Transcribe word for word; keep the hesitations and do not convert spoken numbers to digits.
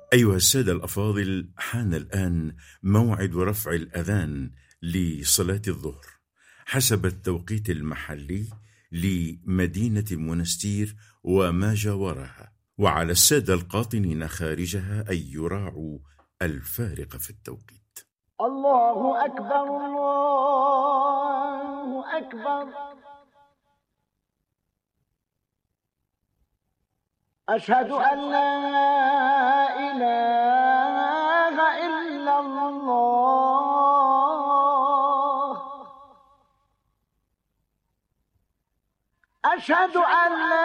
أيها السادة الأفاضل، حان الآن موعد رفع الأذان لصلاة الظهر حسب التوقيت المحلي لمدينة منستير وما جاورها، وعلى السادة القاطنين خارجها أن يراعوا الفارق في التوقيت. الله أكبر، الله أكبر، أشهد أن لا إله إلا الله، أشهد أن لا